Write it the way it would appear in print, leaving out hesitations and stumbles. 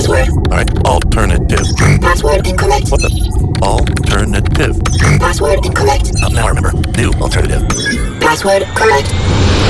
Password. Alright, alternative. Password incorrect. What the? Alternative. Password incorrect. Now I remember. New alternative. Password correct.